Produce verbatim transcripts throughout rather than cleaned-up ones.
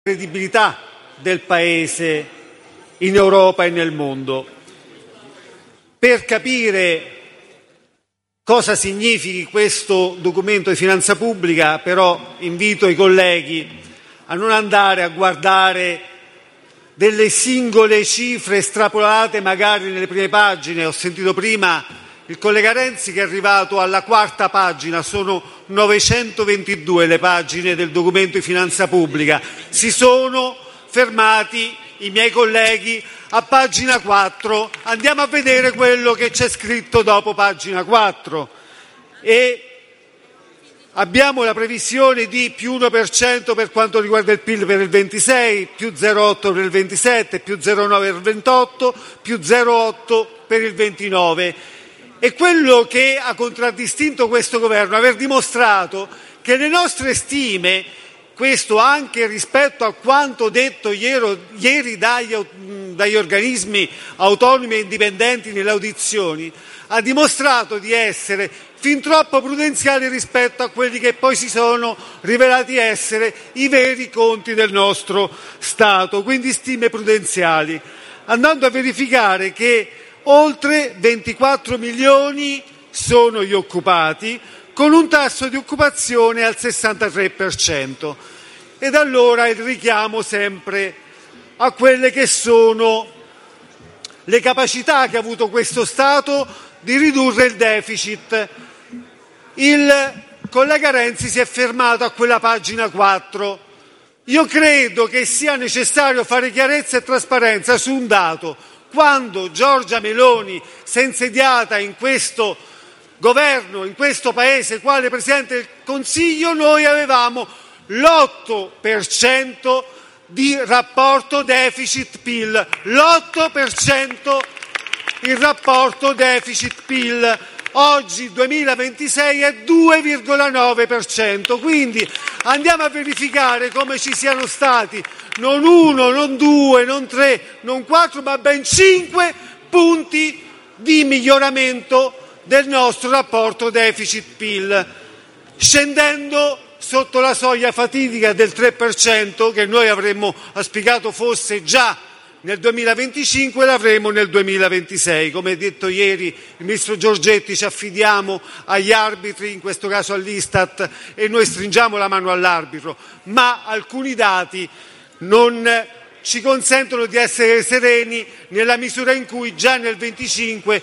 credibilità del Paese in Europa e nel mondo. Per capire cosa significhi questo documento di finanza pubblica, però, invito i colleghi a non andare a guardare delle singole cifre estrapolate magari nelle prime pagine. Ho sentito prima il collega Renzi che è arrivato alla quarta pagina, sono novecentoventidue le pagine del documento di finanza pubblica. Si sono fermati i miei colleghi a pagina quattro. Andiamo a vedere quello che c'è scritto dopo pagina quattro. E abbiamo la previsione di più uno per cento per quanto riguarda il P I L per il ventisei, più zero virgola otto per il ventisette, più zero virgola nove per il ventotto, più zero virgola otto per il ventinove. E quello che ha contraddistinto questo governo è aver dimostrato che le nostre stime, questo anche rispetto a quanto detto ieri, ieri dagli, dagli organismi autonomi e indipendenti nelle audizioni, ha dimostrato di essere fin troppo prudenziali rispetto a quelli che poi si sono rivelati essere i veri conti del nostro Stato, quindi stime prudenziali, andando a verificare che oltre ventiquattro milioni sono gli occupati, con un tasso di occupazione al sessantatré per cento. Ed allora il richiamo sempre a quelle che sono le capacità che ha avuto questo Stato di ridurre il deficit. Il collega Renzi si è fermato a quella pagina quattro. Io credo che sia necessario fare chiarezza e trasparenza su un dato. Quando Giorgia Meloni si è insediata in questo governo, in questo Paese, quale Presidente del Consiglio, noi avevamo l'otto per cento di rapporto deficit-P I L. L'otto per cento il rapporto deficit-P I L. Oggi, duemilaventisei, è due virgola nove per cento. Quindi andiamo a verificare come ci siano stati non uno, non due, non tre, non quattro, ma ben cinque punti di miglioramento del nostro rapporto deficit-P I L, scendendo sotto la soglia fatidica del tre per cento che noi avremmo auspicato fosse già nel duemilaventicinque, l'avremo nel duemilaventisei. Come detto ieri il ministro Giorgetti, ci affidiamo agli arbitri, in questo caso all'Istat, e noi stringiamo la mano all'arbitro, ma alcuni dati non ci consentono di essere sereni nella misura in cui già nel venticinque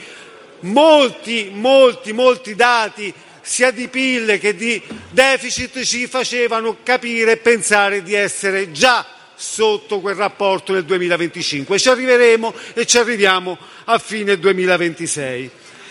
molti, molti, molti dati sia di P I L che di deficit ci facevano capire e pensare di essere già sotto quel rapporto nel duemilaventicinque. Ci arriveremo e ci arriviamo a fine duemilaventisei.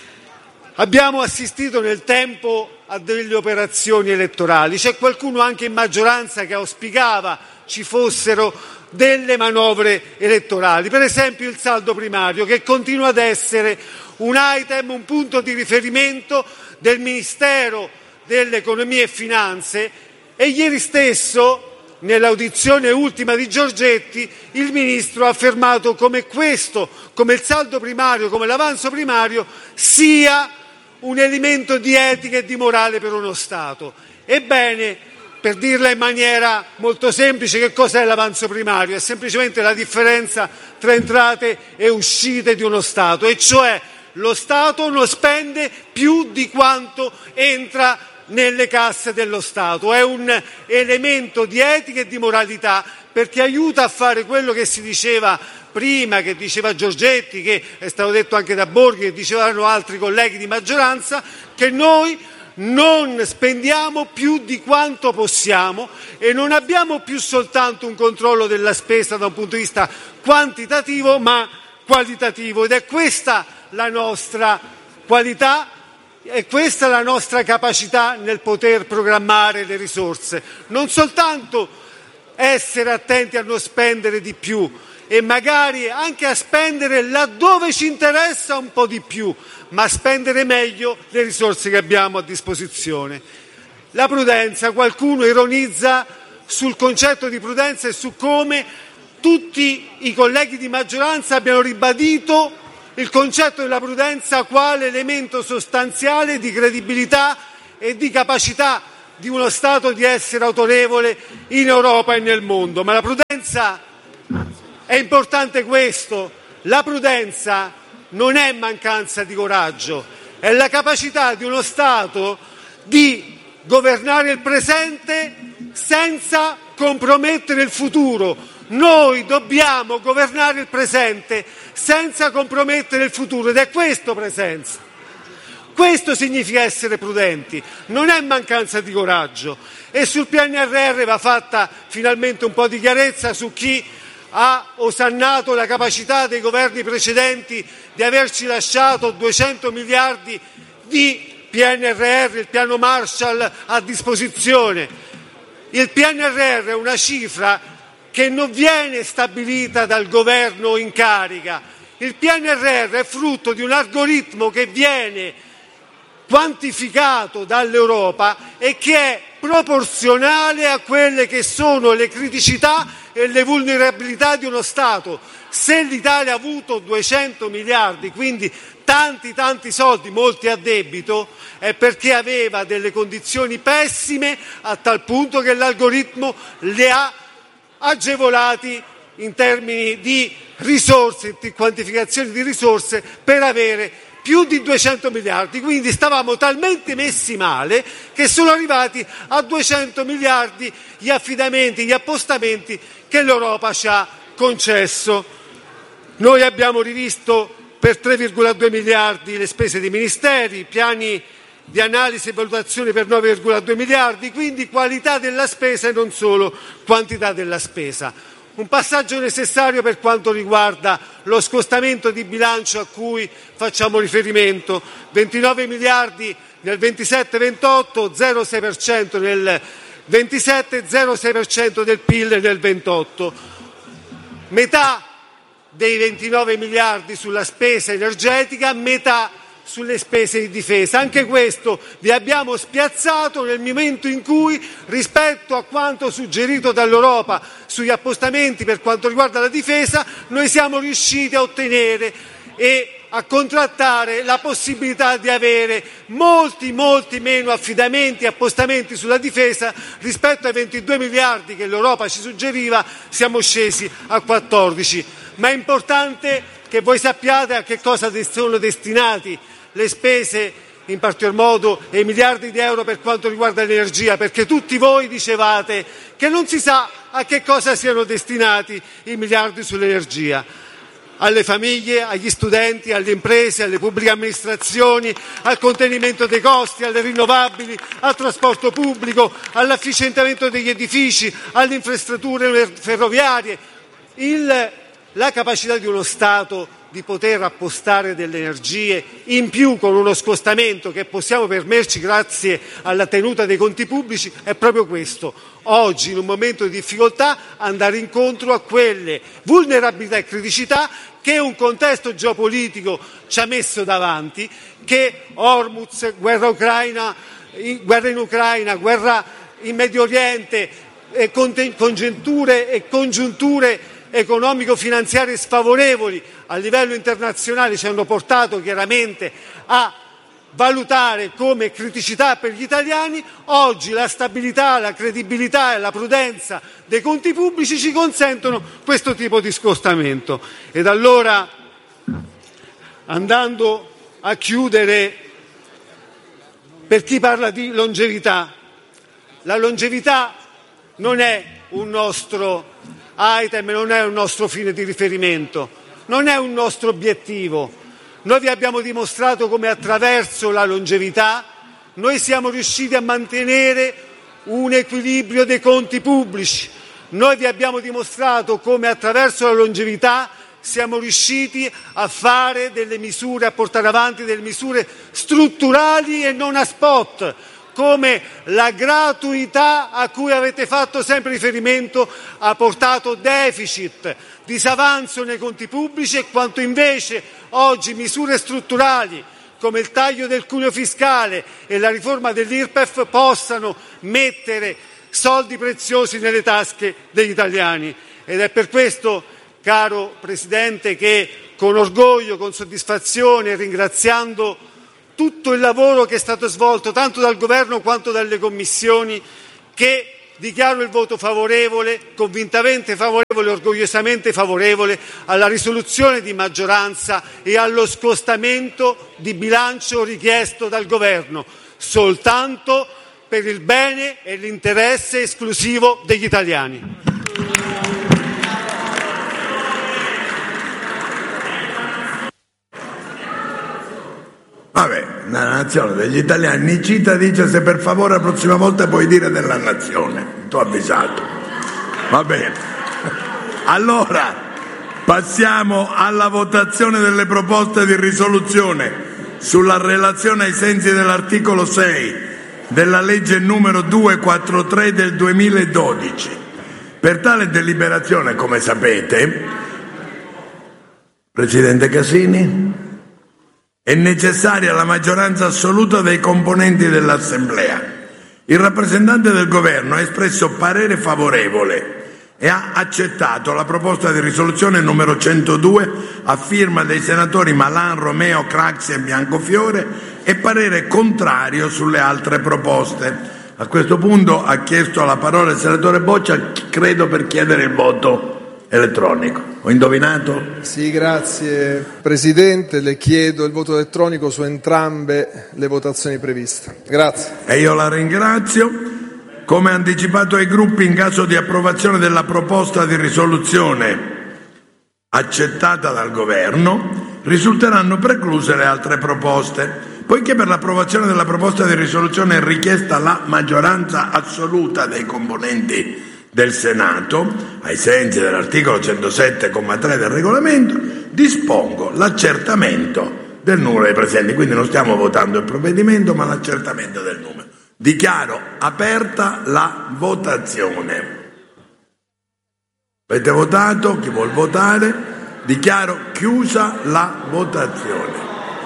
Abbiamo assistito nel tempo a delle operazioni elettorali. C'è qualcuno anche in maggioranza che auspicava ci fossero delle manovre elettorali, per esempio il saldo primario, che continua ad essere un item, un punto di riferimento del Ministero dell'Economia e Finanze. E ieri stesso, nell'audizione ultima di Giorgetti, il Ministro ha affermato come questo, come il saldo primario, come l'avanzo primario, sia un elemento di etica e di morale per uno Stato. Ebbene, per dirla in maniera molto semplice, che cos'è l'avanzo primario? È semplicemente la differenza tra entrate e uscite di uno Stato, e cioè lo Stato non spende più di quanto entra nelle casse dello Stato. È un elemento di etica e di moralità, perché aiuta a fare quello che si diceva prima, che diceva Giorgetti, che è stato detto anche da Borghi, che dicevano altri colleghi di maggioranza, che noi non spendiamo più di quanto possiamo e non abbiamo più soltanto un controllo della spesa da un punto di vista quantitativo, ma qualitativo. Ed è questa la nostra qualità, è questa la nostra capacità nel poter programmare le risorse. Non soltanto essere attenti a non spendere di più e magari anche a spendere laddove ci interessa un po' di più, ma spendere meglio le risorse che abbiamo a disposizione. La prudenza, qualcuno ironizza sul concetto di prudenza e su come tutti i colleghi di maggioranza abbiano ribadito il concetto della prudenza quale elemento sostanziale di credibilità e di capacità di uno Stato di essere autorevole in Europa e nel mondo. Ma la prudenza è importante questo, la prudenza non è mancanza di coraggio, è la capacità di uno Stato di governare il presente senza compromettere il futuro. Noi dobbiamo governare il presente senza compromettere il futuro ed è questo presenza. Questo significa essere prudenti, non è mancanza di coraggio. E sul P N R R va fatta finalmente un po' di chiarezza su chi ha osannato la capacità dei governi precedenti di averci lasciato duecento miliardi di P N R R, il piano Marshall, a disposizione. Il P N R R è una cifra che non viene stabilita dal governo in carica. Il P N R R è frutto di un algoritmo che viene quantificato dall'Europa e che è proporzionale a quelle che sono le criticità e le vulnerabilità di uno Stato. Se l'Italia ha avuto duecento miliardi, quindi tanti tanti soldi, molti a debito, è perché aveva delle condizioni pessime a tal punto che l'algoritmo le ha agevolati in termini di risorse, di quantificazione di risorse per avere più di duecento miliardi, quindi stavamo talmente messi male che sono arrivati a duecento miliardi gli affidamenti, gli appostamenti che l'Europa ci ha concesso. Noi abbiamo rivisto per tre virgola due miliardi le spese dei ministeri, piani di analisi e valutazione per nove virgola due miliardi, quindi qualità della spesa e non solo quantità della spesa. Un passaggio necessario per quanto riguarda lo scostamento di bilancio a cui facciamo riferimento, ventinove miliardi nel ventisette ventotto, zero virgola sei per cento nel ventisette, zero virgola sei per cento del P I L nel ventotto. Metà dei ventinove miliardi sulla spesa energetica, metà sulle spese di difesa. Anche questo vi abbiamo spiazzato nel momento in cui, rispetto a quanto suggerito dall'Europa sugli appostamenti per quanto riguarda la difesa, noi siamo riusciti a ottenere e a contrattare la possibilità di avere molti molti meno affidamenti e appostamenti sulla difesa rispetto ai ventidue miliardi che l'Europa ci suggeriva. Siamo scesi a quattordici. Ma è importante che voi sappiate a che cosa sono destinati le spese, in particolar modo e i miliardi di euro per quanto riguarda l'energia, perché tutti voi dicevate che non si sa a che cosa siano destinati i miliardi sull'energia. Alle famiglie, agli studenti, alle imprese, alle pubbliche amministrazioni, al contenimento dei costi, alle rinnovabili, al trasporto pubblico, all'efficientamento degli edifici, alle infrastrutture ferroviarie. Il, la capacità di uno Stato di poter appostare delle energie in più con uno scostamento che possiamo permetterci grazie alla tenuta dei conti pubblici è proprio questo. Oggi, in un momento di difficoltà, andare incontro a quelle vulnerabilità e criticità che un contesto geopolitico ci ha messo davanti, che Hormuz, guerra ucraina, guerra in Ucraina, guerra in Medio Oriente, e congiunture e congiunture economico-finanziarie sfavorevoli a livello internazionale ci hanno portato chiaramente a valutare come criticità per gli italiani. Oggi la stabilità, la credibilità e la prudenza dei conti pubblici ci consentono questo tipo di scostamento. Ed allora, andando a chiudere, per chi parla di longevità, la longevità non è un nostro item, non è un nostro fine di riferimento, non è un nostro obiettivo. Noi vi abbiamo dimostrato come attraverso la longevità noi siamo riusciti a mantenere un equilibrio dei conti pubblici. Noi vi abbiamo dimostrato come attraverso la longevità siamo riusciti a fare delle misure, a portare avanti delle misure strutturali e non a spot, come la gratuità a cui avete fatto sempre riferimento ha portato deficit, disavanzo nei conti pubblici, e quanto invece oggi misure strutturali come il taglio del cuneo fiscale e la riforma dell'I R P E F possano mettere soldi preziosi nelle tasche degli italiani. Ed è per questo, caro Presidente, che con orgoglio, con soddisfazione, ringraziando tutto il lavoro che è stato svolto tanto dal Governo quanto dalle commissioni, che dichiaro il voto favorevole, convintamente favorevole, orgogliosamente favorevole alla risoluzione di maggioranza e allo scostamento di bilancio richiesto dal Governo, soltanto per il bene e l'interesse esclusivo degli italiani. Vabbè, la nazione degli italiani. Nicita dice: se per favore la prossima volta puoi dire della nazione. T'ho avvisato. Va bene. Allora, passiamo alla votazione delle proposte di risoluzione sulla relazione ai sensi dell'articolo sei della legge numero duecentoquarantatré del duemiladodici. Per tale deliberazione, come sapete, Presidente Casini, è necessaria la maggioranza assoluta dei componenti dell'Assemblea. Il rappresentante del Governo ha espresso parere favorevole e ha accettato la proposta di risoluzione numero centodue a firma dei senatori Malan, Romeo, Craxi e Biancofiore e parere contrario sulle altre proposte. A questo punto ha chiesto la parola il senatore Boccia, credo per chiedere il voto elettronico. Ho indovinato? Sì, grazie Presidente. Le chiedo il voto elettronico su entrambe le votazioni previste. Grazie. E io la ringrazio. Come anticipato ai gruppi, in caso di approvazione della proposta di risoluzione accettata dal Governo, risulteranno precluse le altre proposte. Poiché per l'approvazione della proposta di risoluzione è richiesta la maggioranza assoluta dei componenti del Senato, ai sensi dell'articolo centosette comma tre del regolamento, dispongo l'accertamento del numero dei presenti. Quindi non stiamo votando il provvedimento, ma l'accertamento del numero. Dichiaro aperta la votazione. Avete votato? Chi vuol votare? Dichiaro chiusa la votazione.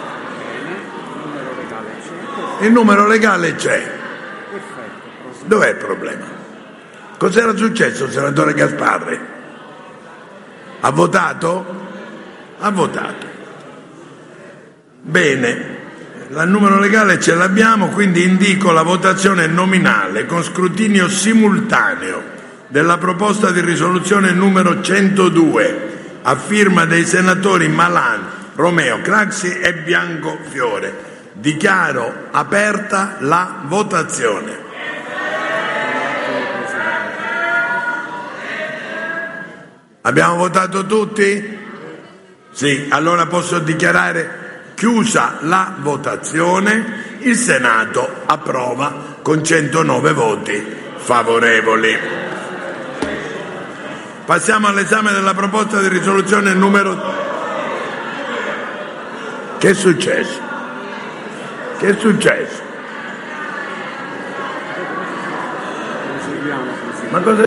Il numero legale c'è. Dov'è il problema? Cos'era successo, senatore Gasparri? Ha votato? Ha votato. Bene, il numero legale ce l'abbiamo, quindi indico la votazione nominale con scrutinio simultaneo della proposta di risoluzione numero centodue a firma dei senatori Malan, Romeo, Craxi e Biancofiore. Dichiaro aperta la votazione. Abbiamo votato tutti? Sì, allora posso dichiarare chiusa la votazione. Il Senato approva con centonove voti favorevoli. Passiamo all'esame della proposta di risoluzione numero... Che è successo? Che è successo? Ma cosa...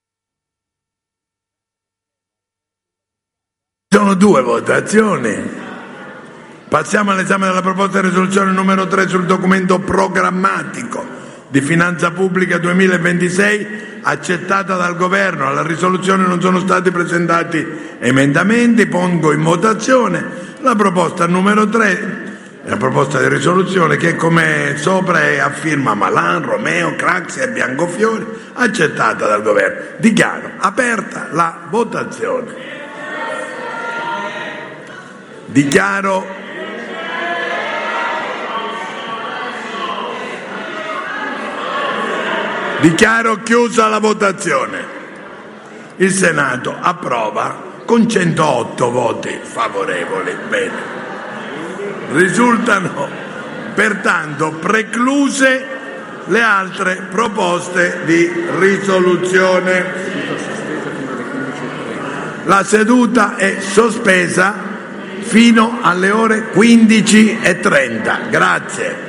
Sono due votazioni. Passiamo all'esame della proposta di risoluzione numero tre sul documento programmatico di finanza pubblica duemilaventisei accettata dal Governo. Alla risoluzione non sono stati presentati emendamenti. Pongo in votazione la proposta numero tre, la proposta di risoluzione che, come sopra, è a firma Malan, Romeo, Craxi e Biancofiore, accettata dal Governo. Dichiaro aperta la votazione. Dichiaro Dichiaro chiusa la votazione. Il Senato approva con centootto voti favorevoli. Bene. Risultano pertanto precluse le altre proposte di risoluzione. La seduta è sospesa fino alle ore quindici e trenta. Grazie.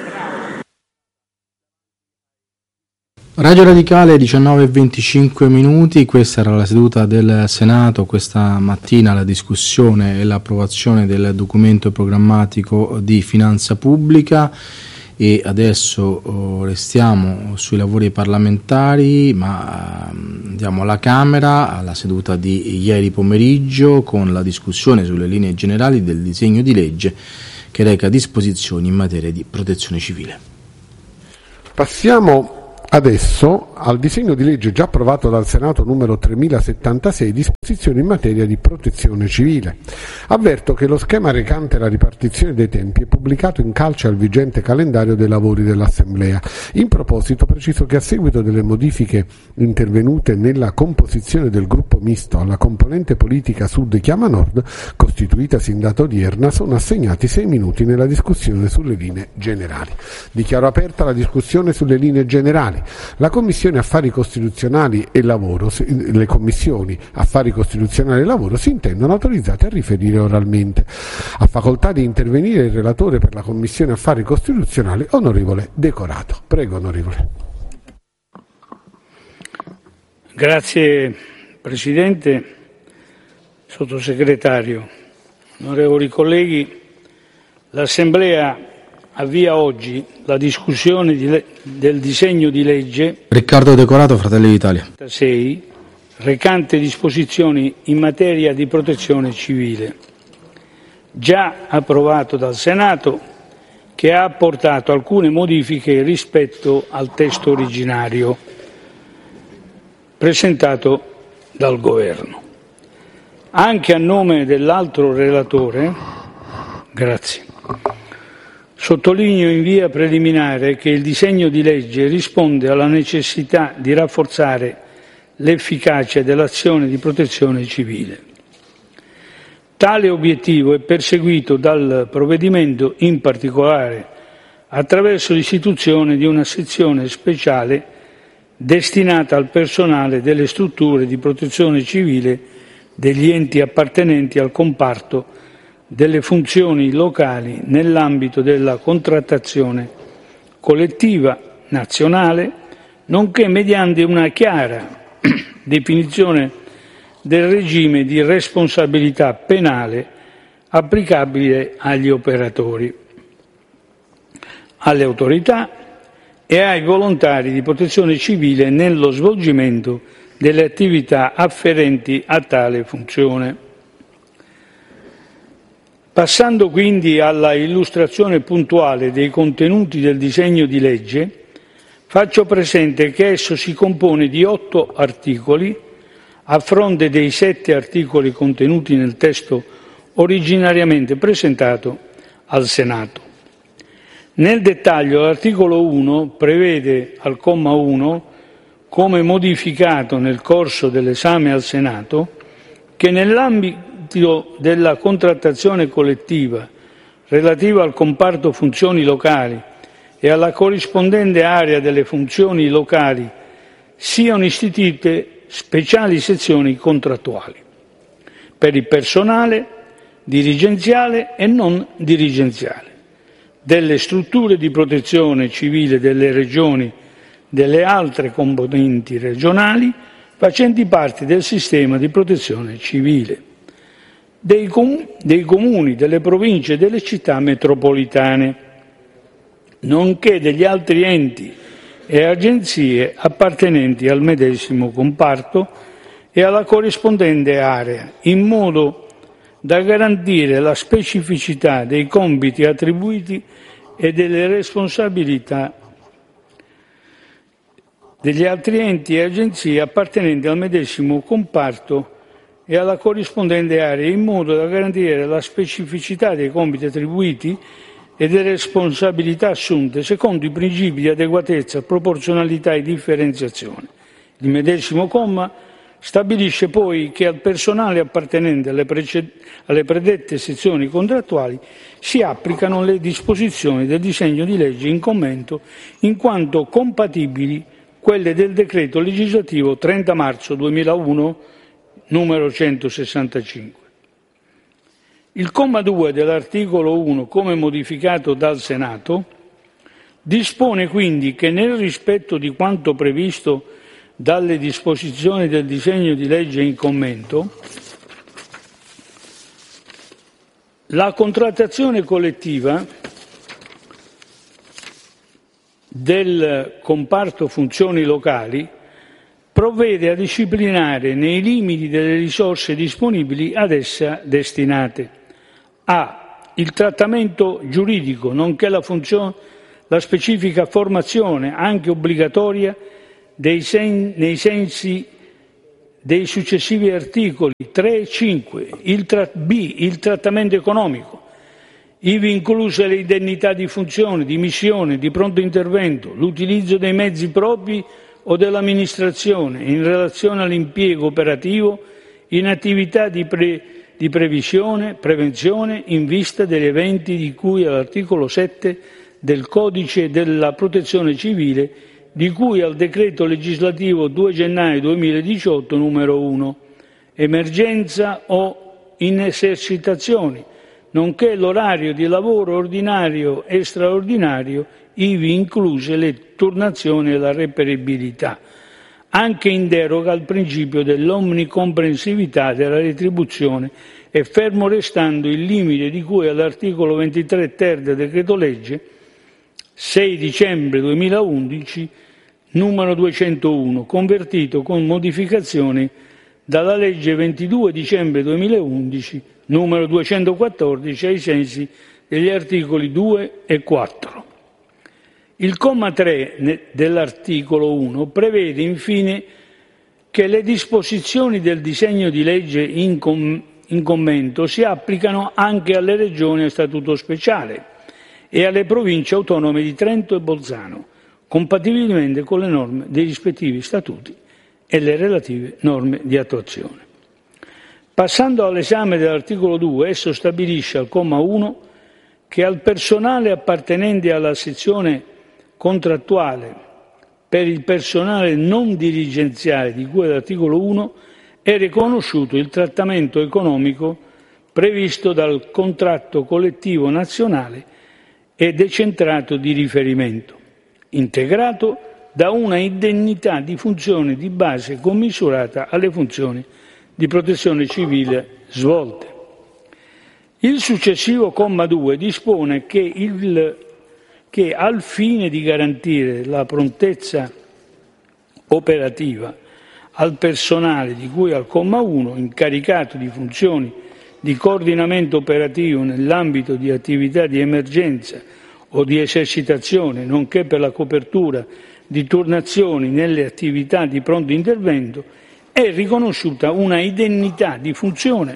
Radio Radicale diciannove e venticinque minuti, questa era la seduta del Senato, questa mattina la discussione e l'approvazione del documento programmatico di finanza pubblica e adesso oh, restiamo sui lavori parlamentari, ma andiamo alla Camera, alla seduta di ieri pomeriggio con la discussione sulle linee generali del disegno di legge che reca disposizioni in materia di protezione civile. Passiamo adesso al disegno di legge già approvato dal Senato numero tremilasettantasei, disposizioni in materia di protezione civile. Avverto che lo schema recante la ripartizione dei tempi è pubblicato in calce al vigente calendario dei lavori dell'Assemblea. In proposito preciso che a seguito delle modifiche intervenute nella composizione del gruppo misto alla componente politica Sud Chiama Nord, costituitasi in data odierna, sono assegnati sei minuti nella discussione sulle linee generali. Dichiaro aperta la discussione sulle linee generali. La Commissione Affari Costituzionali e Lavoro, le Commissioni Affari Costituzionali e Lavoro si intendono autorizzate a riferire oralmente. Ha facoltà di intervenire il relatore per la Commissione Affari Costituzionali, onorevole Decorato. Prego, onorevole. Grazie Presidente, Sottosegretario, onorevoli colleghi. L'Assemblea avvia oggi la discussione di le- del disegno di legge Riccardo Decorato, Fratelli d'Italia. sei, recante disposizioni in materia di protezione civile, già approvato dal Senato, che ha apportato alcune modifiche rispetto al testo originario presentato dal Governo. Anche a nome dell'altro relatore, grazie. Sottolineo in via preliminare che il disegno di legge risponde alla necessità di rafforzare l'efficacia dell'azione di protezione civile. Tale obiettivo è perseguito dal provvedimento in particolare attraverso l'istituzione di una sezione speciale destinata al personale delle strutture di protezione civile degli enti appartenenti al comparto delle funzioni locali nell'ambito della contrattazione collettiva nazionale, nonché mediante una chiara definizione del regime di responsabilità penale applicabile agli operatori, alle autorità e ai volontari di protezione civile nello svolgimento delle attività afferenti a tale funzione. Passando quindi alla illustrazione puntuale dei contenuti del disegno di legge, faccio presente che esso si compone di otto articoli, a fronte dei sette articoli contenuti nel testo originariamente presentato al Senato. Nel dettaglio, l'articolo uno prevede al comma uno, come modificato nel corso dell'esame al Senato, che nell'ambito della contrattazione collettiva relativa al comparto funzioni locali e alla corrispondente area delle funzioni locali siano istituite speciali sezioni contrattuali per il personale dirigenziale e non dirigenziale delle strutture di protezione civile delle regioni, delle altre componenti regionali facenti parte del sistema di protezione civile, dei, com- dei comuni, delle province e delle città metropolitane, nonché degli altri enti e agenzie appartenenti al medesimo comparto e alla corrispondente area, in modo da garantire la specificità dei compiti attribuiti e delle responsabilità degli altri enti e agenzie appartenenti al medesimo comparto e alla corrispondente area, in modo da garantire la specificità dei compiti attribuiti e delle responsabilità assunte secondo i principi di adeguatezza, proporzionalità e differenziazione. Il medesimo comma stabilisce poi che al personale appartenente alle, prece- alle predette sezioni contrattuali si applicano le disposizioni del disegno di legge in commento, in quanto compatibili quelle del decreto legislativo trenta marzo duemilauno numero centosessantacinque. Il comma due dell'articolo uno, come modificato dal Senato, dispone quindi che nel rispetto di quanto previsto dalle disposizioni del disegno di legge in commento, la contrattazione collettiva del comparto funzioni locali provvede a disciplinare, nei limiti delle risorse disponibili ad essa destinate, a. il trattamento giuridico, nonché la, funzione, la specifica formazione, anche obbligatoria, dei sen, nei sensi dei successivi articoli tre e cinque, il tra, B, il trattamento economico, ivi incluse le indennità di funzione, di missione, di pronto intervento, l'utilizzo dei mezzi propri o dell'amministrazione in relazione all'impiego operativo in attività di, pre, di previsione, prevenzione in vista degli eventi di cui all'articolo sette del Codice della Protezione Civile, di cui al decreto legislativo due gennaio duemiladiciotto numero uno, emergenza o in esercitazioni, nonché l'orario di lavoro ordinario e straordinario, ivi incluse le turnazioni e la reperibilità, anche in deroga al principio dell'omnicomprensività della retribuzione e fermo restando il limite di cui all'articolo ventitré ter del decreto-legge sei dicembre duemilaundici numero duecentouno, convertito con modificazioni dalla legge ventidue dicembre duemilaundici numero duecentoquattordici ai sensi degli articoli due e quattro. Il comma tre dell'articolo uno prevede infine che le disposizioni del disegno di legge in, com- in commento si applicano anche alle regioni a statuto speciale e alle province autonome di Trento e Bolzano, compatibilmente con le norme dei rispettivi statuti e le relative norme di attuazione. Passando all'esame dell'articolo due, esso stabilisce al comma uno che al personale appartenente alla sezione contrattuale per il personale non dirigenziale di cui all'articolo uno è riconosciuto il trattamento economico previsto dal contratto collettivo nazionale e decentrato di riferimento, integrato da una indennità di funzione di base commisurata alle funzioni di protezione civile svolte. Il successivo comma due dispone che, il, che al fine di garantire la prontezza operativa al personale di cui al comma uno, incaricato di funzioni di coordinamento operativo nell'ambito di attività di emergenza o di esercitazione, nonché per la copertura di turnazioni nelle attività di pronto intervento, è riconosciuta una indennità di funzione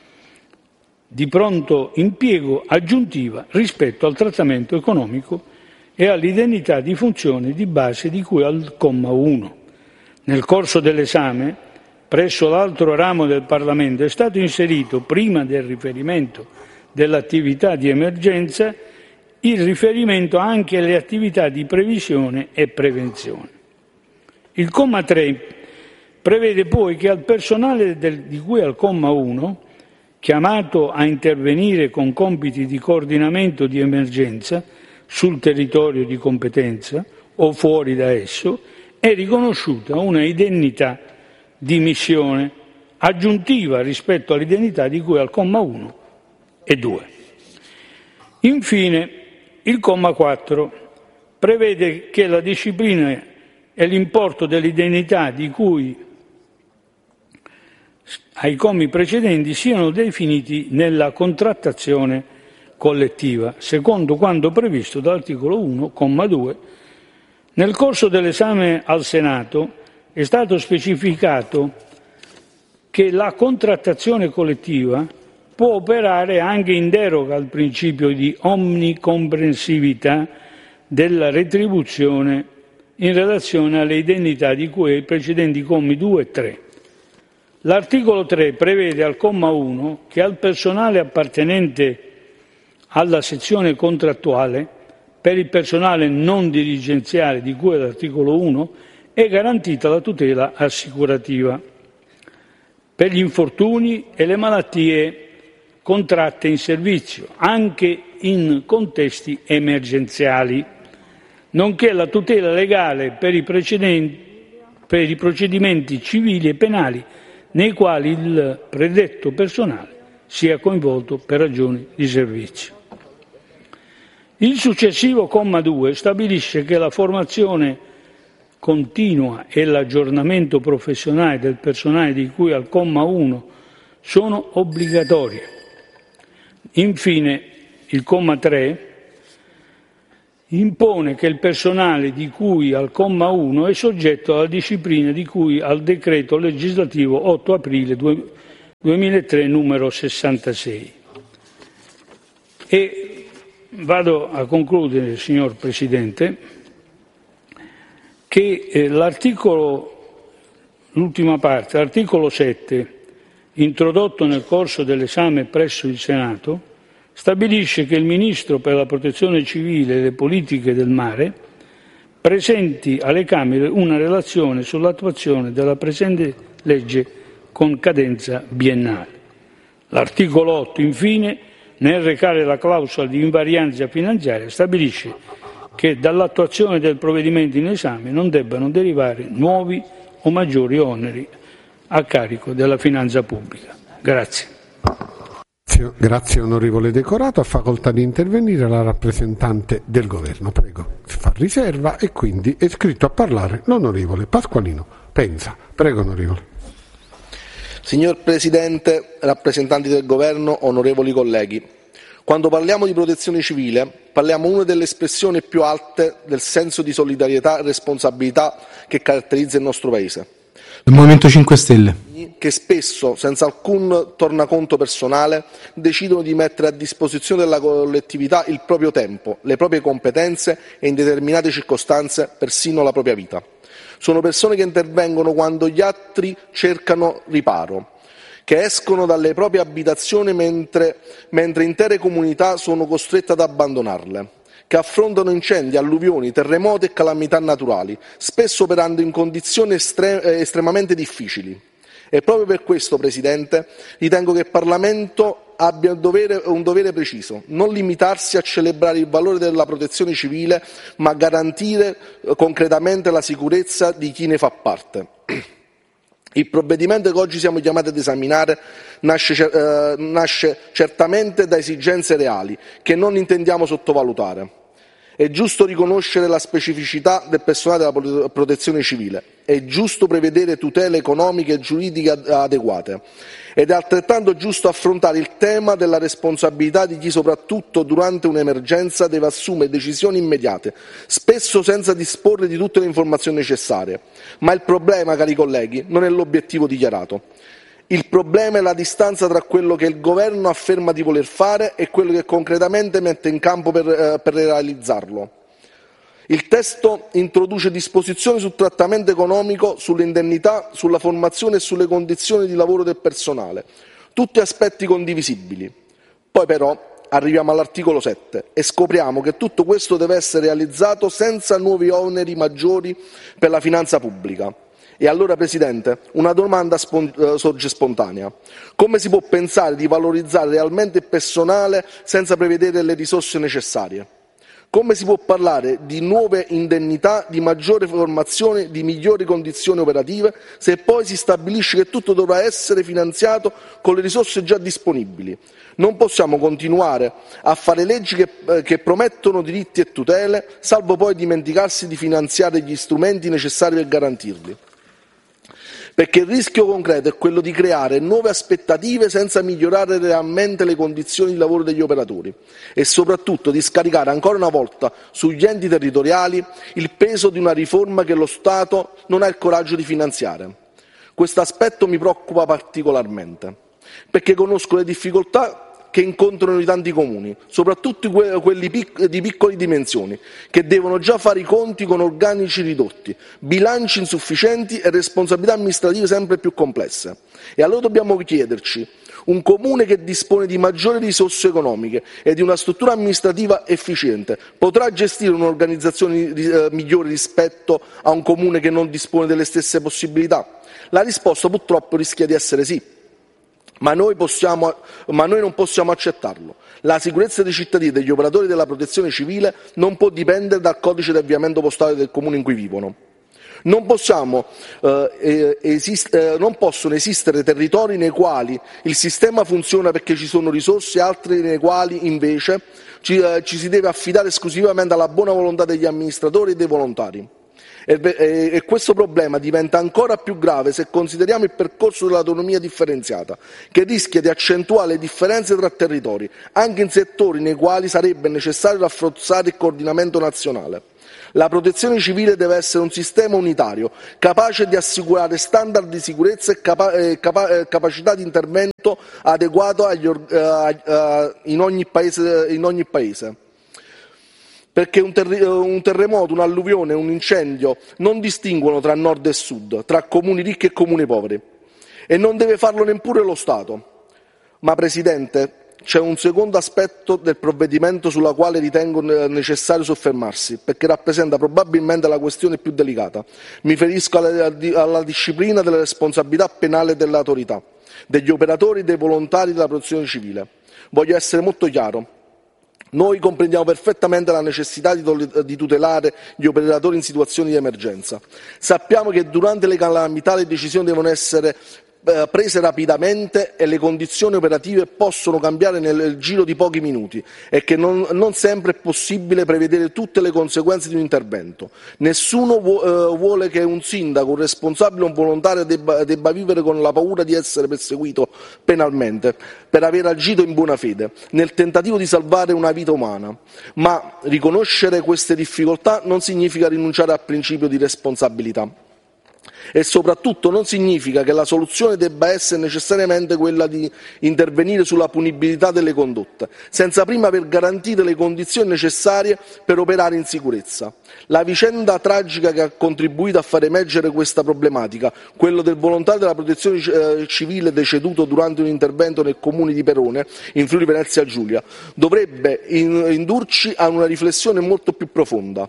di pronto impiego aggiuntiva rispetto al trattamento economico e all'indennità di funzione di base di cui al comma uno. Nel corso dell'esame presso l'altro ramo del Parlamento è stato inserito, prima del riferimento dell'attività di emergenza, il riferimento anche alle attività di previsione e prevenzione. Il comma tre prevede poi che al personale del, di cui al comma uno, chiamato a intervenire con compiti di coordinamento di emergenza sul territorio di competenza o fuori da esso, è riconosciuta una indennità di missione aggiuntiva rispetto all'indennità di cui al comma uno e due. Infine, il comma quattro prevede che la disciplina e l'importo dell'indennità di cui ai commi precedenti siano definiti nella contrattazione collettiva, secondo quanto previsto dall'articolo uno, comma due. Nel corso dell'esame al Senato è stato specificato che la contrattazione collettiva può operare anche in deroga al principio di omnicomprensività della retribuzione in relazione alle indennità di cui ai precedenti commi due e tre. L'articolo tre prevede al comma uno che al personale appartenente alla sezione contrattuale per il personale non dirigenziale di cui all'articolo uno è garantita la tutela assicurativa per gli infortuni e le malattie contratte in servizio, anche in contesti emergenziali, nonché la tutela legale per i, per i procedimenti civili e penali nei quali il predetto personale sia coinvolto per ragioni di servizio. Il successivo comma due stabilisce che la formazione continua e l'aggiornamento professionale del personale di cui al comma uno sono obbligatori. Infine, il comma tre impone che il personale di cui al comma uno è soggetto alla disciplina di cui al decreto legislativo otto aprile duemilatré numero sessantasei. E vado a concludere, signor Presidente, che eh, l'articolo, l'ultima parte, l'articolo sette, introdotto nel corso dell'esame presso il Senato, stabilisce che il Ministro per la Protezione Civile e le Politiche del Mare presenti alle Camere una relazione sull'attuazione della presente legge con cadenza biennale. L'articolo otto, infine, nel recare la clausola di invarianza finanziaria, stabilisce che dall'attuazione del provvedimento in esame non debbano derivare nuovi o maggiori oneri a carico della finanza pubblica. Grazie. Grazie onorevole Decorato. Ha facoltà di intervenire la rappresentante del Governo. Prego, si fa riserva e quindi è iscritto a parlare l'onorevole Pasqualino Pensa. Prego onorevole. Signor Presidente, rappresentanti del Governo, onorevoli colleghi, quando parliamo di protezione civile parliamo una delle espressioni più alte del senso di solidarietà e responsabilità che caratterizza il nostro Paese. Il Movimento cinque Stelle. Che spesso, senza alcun tornaconto personale, decidono di mettere a disposizione della collettività il proprio tempo, le proprie competenze e in determinate circostanze persino la propria vita. Sono persone che intervengono quando gli altri cercano riparo, che escono dalle proprie abitazioni mentre, mentre intere comunità sono costrette ad abbandonarle, che affrontano incendi, alluvioni, terremoti e calamità naturali, spesso operando in condizioni estre- estremamente difficili. E proprio per questo, Presidente, ritengo che il Parlamento abbia un dovere, un dovere preciso, non limitarsi a celebrare il valore della protezione civile, ma garantire concretamente la sicurezza di chi ne fa parte. Il provvedimento che oggi siamo chiamati ad esaminare nasce, eh, nasce certamente da esigenze reali, che non intendiamo sottovalutare. È giusto riconoscere la specificità del personale della protezione civile, è giusto prevedere tutele economiche e giuridiche adeguate ed è altrettanto giusto affrontare il tema della responsabilità di chi soprattutto durante un'emergenza deve assumere decisioni immediate, spesso senza disporre di tutte le informazioni necessarie. Ma il problema, cari colleghi, non è l'obiettivo dichiarato. Il problema è la distanza tra quello che il Governo afferma di voler fare e quello che concretamente mette in campo per, eh, per realizzarlo. Il testo introduce disposizioni sul trattamento economico, sulle indennità, sulla formazione e sulle condizioni di lavoro del personale, tutti aspetti condivisibili. Poi però arriviamo all'articolo sette e scopriamo che tutto questo deve essere realizzato senza nuovi oneri maggiori per la finanza pubblica. E allora, Presidente, una domanda spont- sorge spontanea. Come si può pensare di valorizzare realmente il personale senza prevedere le risorse necessarie? Come si può parlare di nuove indennità, di maggiore formazione, di migliori condizioni operative, se poi si stabilisce che tutto dovrà essere finanziato con le risorse già disponibili? Non possiamo continuare a fare leggi che, eh, che promettono diritti e tutele, salvo poi dimenticarsi di finanziare gli strumenti necessari per garantirli. Perché il rischio concreto è quello di creare nuove aspettative senza migliorare realmente le condizioni di lavoro degli operatori e soprattutto di scaricare ancora una volta sugli enti territoriali il peso di una riforma che lo Stato non ha il coraggio di finanziare. Questo aspetto mi preoccupa particolarmente, perché conosco le difficoltà che incontrano i tanti comuni, soprattutto quelli di piccole dimensioni, che devono già fare i conti con organici ridotti, bilanci insufficienti e responsabilità amministrative sempre più complesse. E allora dobbiamo chiederci: un comune che dispone di maggiori risorse economiche e di una struttura amministrativa efficiente potrà gestire un'organizzazione eh, migliore rispetto a un comune che non dispone delle stesse possibilità? La risposta purtroppo rischia di essere sì. Ma noi, possiamo, ma noi non possiamo accettarlo. La sicurezza dei cittadini e degli operatori della protezione civile non può dipendere dal codice di avviamento postale del comune in cui vivono. Non, possiamo, eh, esist- eh, non possono esistere territori nei quali il sistema funziona perché ci sono risorse e altri nei quali invece ci, eh, ci si deve affidare esclusivamente alla buona volontà degli amministratori e dei volontari. E, e, e questo problema diventa ancora più grave se consideriamo il percorso dell'autonomia differenziata, che rischia di accentuare le differenze tra territori, anche in settori nei quali sarebbe necessario rafforzare il coordinamento nazionale. La protezione civile deve essere un sistema unitario, capace di assicurare standard di sicurezza e capa- eh, capa- eh, capacità di intervento adeguato agli or- eh, eh, in ogni paese, in ogni paese. Perché un, ter- un terremoto, un'alluvione, un incendio non distinguono tra nord e sud, tra comuni ricchi e comuni poveri. E non deve farlo neppure lo Stato. Ma, Presidente, c'è un secondo aspetto del provvedimento sulla quale ritengo necessario soffermarsi, perché rappresenta probabilmente la questione più delicata. Mi riferisco alla, alla disciplina della responsabilità penale dell'autorità, degli operatori e dei volontari della protezione civile. Voglio essere molto chiaro. Noi comprendiamo perfettamente la necessità di tutelare gli operatori in situazioni di emergenza. Sappiamo che durante le calamità le decisioni devono essere prese rapidamente e le condizioni operative possono cambiare nel giro di pochi minuti e che non, non sempre è possibile prevedere tutte le conseguenze di un intervento. Nessuno vuole che un sindaco, un responsabile o un volontario debba, debba vivere con la paura di essere perseguito penalmente per aver agito in buona fede nel tentativo di salvare una vita umana, ma riconoscere queste difficoltà non significa rinunciare al principio di responsabilità. E soprattutto non significa che la soluzione debba essere necessariamente quella di intervenire sulla punibilità delle condotte, senza prima aver garantito le condizioni necessarie per operare in sicurezza. La vicenda tragica che ha contribuito a far emergere questa problematica, quello del volontario della protezione civile deceduto durante un intervento nel comune di Perone, in Friuli Venezia Giulia, dovrebbe indurci a una riflessione molto più profonda.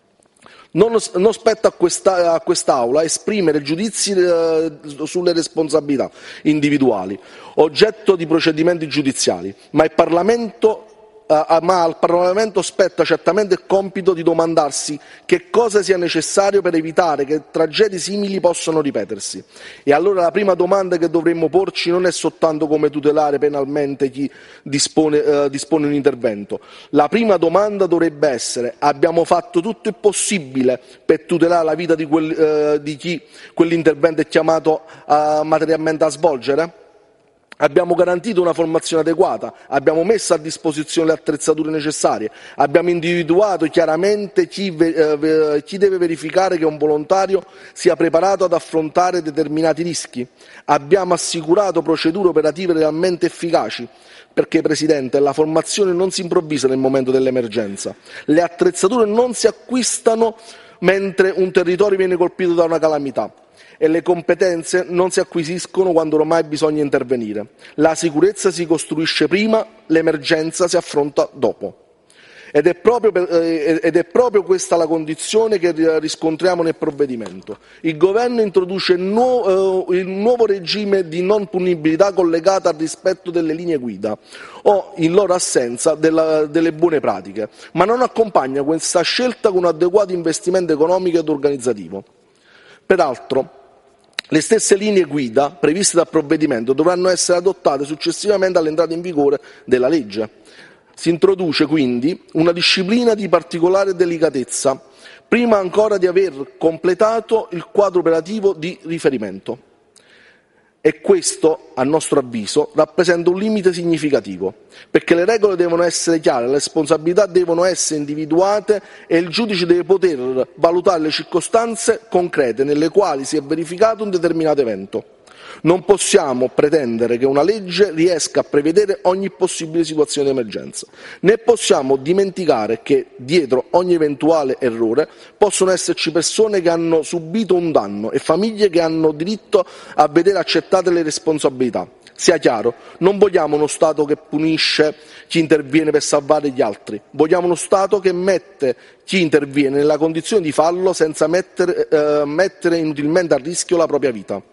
Non, non spetta a, questa, a quest'Aula esprimere giudizi eh, sulle responsabilità individuali, oggetto di procedimenti giudiziali, ma il Parlamento ma al Parlamento spetta certamente il compito di domandarsi che cosa sia necessario per evitare che tragedie simili possano ripetersi. E allora la prima domanda che dovremmo porci non è soltanto come tutelare penalmente chi dispone, eh, dispone un intervento. La prima domanda dovrebbe essere: abbiamo fatto tutto il possibile per tutelare la vita di, quel, eh, di chi quell'intervento è chiamato uh, materialmente a svolgere? Abbiamo garantito una formazione adeguata, abbiamo messo a disposizione le attrezzature necessarie, abbiamo individuato chiaramente chi, eh, chi deve verificare che un volontario sia preparato ad affrontare determinati rischi, abbiamo assicurato procedure operative realmente efficaci, perché, Presidente, la formazione non si improvvisa nel momento dell'emergenza, le attrezzature non si acquistano mentre un territorio viene colpito da una calamità. E le competenze non si acquisiscono quando ormai bisogna intervenire. La sicurezza si costruisce prima, l'emergenza si affronta dopo. Ed è proprio, per, eh, ed è proprio questa la condizione che riscontriamo nel provvedimento. Il Governo introduce il, nuovo, eh, il nuovo regime di non punibilità collegato al rispetto delle linee guida o, in loro assenza, della, delle buone pratiche, ma non accompagna questa scelta con un adeguato investimento economico ed organizzativo. Peraltro, le stesse linee guida previste dal provvedimento dovranno essere adottate successivamente all'entrata in vigore della legge. Si introduce quindi una disciplina di particolare delicatezza, prima ancora di aver completato il quadro operativo di riferimento. E questo, a nostro avviso, rappresenta un limite significativo, perché le regole devono essere chiare, le responsabilità devono essere individuate e il giudice deve poter valutare le circostanze concrete nelle quali si è verificato un determinato evento. Non possiamo pretendere che una legge riesca a prevedere ogni possibile situazione di emergenza, né possiamo dimenticare che dietro ogni eventuale errore possono esserci persone che hanno subito un danno e famiglie che hanno diritto a vedere accettate le responsabilità. Sia chiaro, non vogliamo uno Stato che punisce chi interviene per salvare gli altri, vogliamo uno Stato che mette chi interviene nella condizione di farlo senza mettere, eh, mettere inutilmente a rischio la propria vita.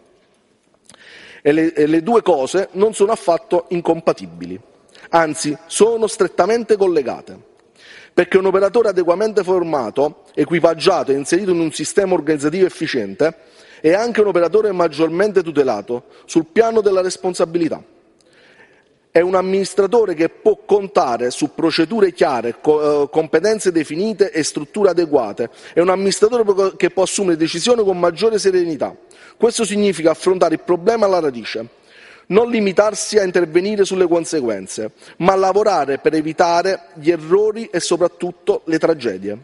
E le, e le due cose non sono affatto incompatibili, anzi sono strettamente collegate, perché un operatore adeguatamente formato, equipaggiato e inserito in un sistema organizzativo efficiente è anche un operatore maggiormente tutelato sul piano della responsabilità. È un amministratore che può contare su procedure chiare, co- eh, competenze definite e strutture adeguate. È un amministratore che può assumere decisioni con maggiore serenità. Questo significa affrontare il problema alla radice, non limitarsi a intervenire sulle conseguenze, ma lavorare per evitare gli errori e soprattutto le tragedie.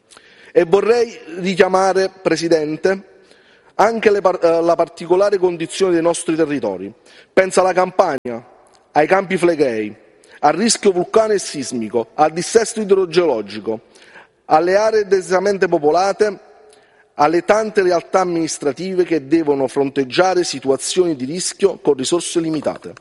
E vorrei richiamare, Presidente, anche le par- eh, la particolare condizione dei nostri territori. Penso alla Campania, ai Campi Flegrei, al rischio vulcanico e sismico, al dissesto idrogeologico, alle aree densamente popolate, alle tante realtà amministrative che devono fronteggiare situazioni di rischio con risorse limitate.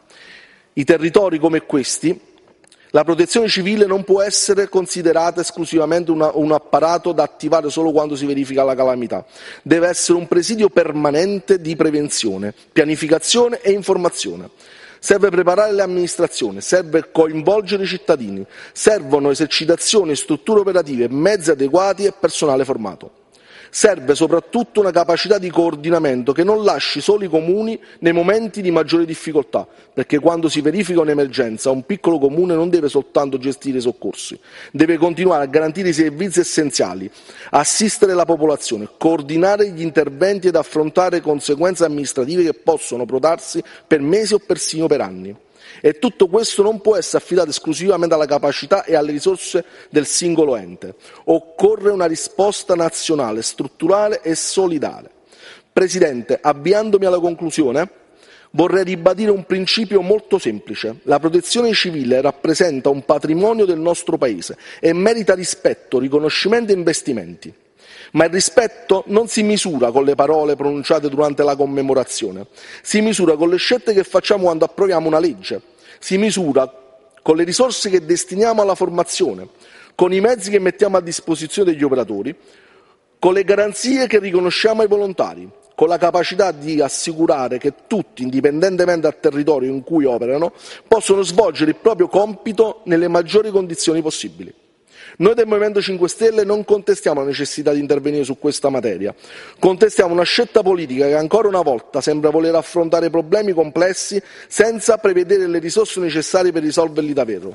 I territori come questi, la protezione civile non può essere considerata esclusivamente una, un apparato da attivare solo quando si verifica la calamità. Deve essere un presidio permanente di prevenzione, pianificazione e informazione. Serve preparare le amministrazioni, serve coinvolgere i cittadini, servono esercitazioni, strutture operative, mezzi adeguati e personale formato. Serve soprattutto una capacità di coordinamento che non lasci soli i comuni nei momenti di maggiore difficoltà, perché quando si verifica un'emergenza un piccolo comune non deve soltanto gestire i soccorsi, deve continuare a garantire i servizi essenziali, assistere la popolazione, coordinare gli interventi ed affrontare conseguenze amministrative che possono protrarsi per mesi o persino per anni. E tutto questo non può essere affidato esclusivamente alla capacità e alle risorse del singolo ente. Occorre una risposta nazionale, strutturale e solidale. Presidente, avviandomi alla conclusione, vorrei ribadire un principio molto semplice. La protezione civile rappresenta un patrimonio del nostro Paese e merita rispetto, riconoscimento e investimenti. Ma il rispetto non si misura con le parole pronunciate durante la commemorazione, si misura con le scelte che facciamo quando approviamo una legge, si misura con le risorse che destiniamo alla formazione, con i mezzi che mettiamo a disposizione degli operatori, con le garanzie che riconosciamo ai volontari, con la capacità di assicurare che tutti, indipendentemente dal territorio in cui operano, possono svolgere il proprio compito nelle maggiori condizioni possibili. Noi del Movimento cinque Stelle non contestiamo la necessità di intervenire su questa materia, contestiamo una scelta politica che ancora una volta sembra voler affrontare problemi complessi senza prevedere le risorse necessarie per risolverli davvero.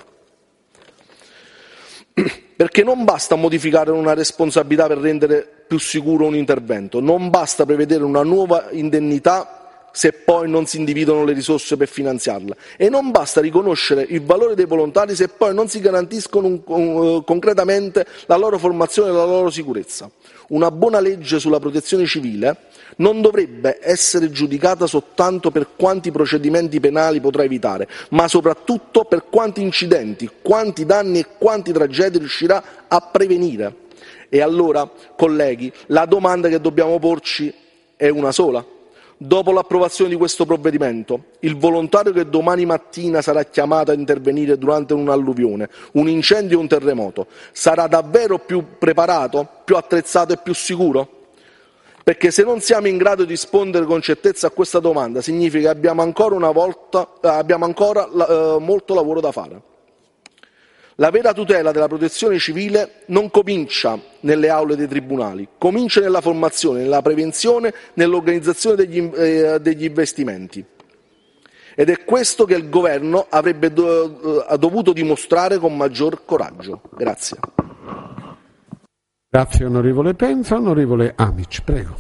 Perché non basta modificare una responsabilità per rendere più sicuro un intervento, non basta prevedere una nuova indennità se poi non si individuano le risorse per finanziarla, e non basta riconoscere il valore dei volontari se poi non si garantiscono un, un, concretamente la loro formazione e la loro sicurezza. Una buona legge sulla protezione civile non dovrebbe essere giudicata soltanto per quanti procedimenti penali potrà evitare, ma soprattutto per quanti incidenti, quanti danni e quanti tragedie riuscirà a prevenire. E allora, colleghi, la domanda che dobbiamo porci è una sola. Dopo l'approvazione di questo provvedimento, il volontario che domani mattina sarà chiamato a intervenire durante un'alluvione, un incendio o un terremoto, sarà davvero più preparato, più attrezzato e più sicuro? Perché se non siamo in grado di rispondere con certezza a questa domanda, significa che abbiamo ancora una volta, eh, abbiamo ancora eh, molto lavoro da fare. La vera tutela della protezione civile non comincia nelle aule dei tribunali, comincia nella formazione, nella prevenzione, nell'organizzazione degli, eh, degli investimenti. Ed è questo che il Governo avrebbe do, eh, dovuto dimostrare con maggior coraggio. Grazie. Grazie onorevole Penza. Onorevole Amic, prego.